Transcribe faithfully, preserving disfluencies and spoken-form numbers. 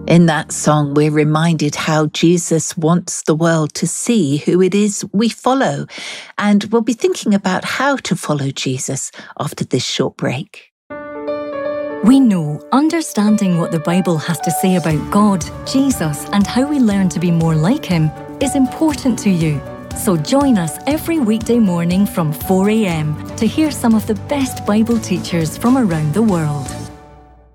In that song, we're reminded how Jesus wants the world to see who it is we follow, and we'll be thinking about how to follow Jesus after this short break. We know understanding what the Bible has to say about God, Jesus, and how we learn to be more like Him is important to you. So join us every weekday morning from four a m to hear some of the best Bible teachers from around the world.